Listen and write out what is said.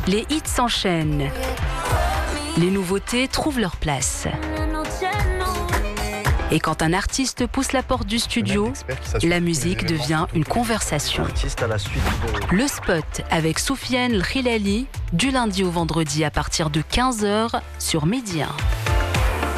Les hits s'enchaînent. Les nouveautés trouvent leur place. Et quand un artiste pousse la porte du studio, la musique devient une conversation. Le spot avec Soufiane El Khilali, du lundi au vendredi à partir de 15h sur Média 1.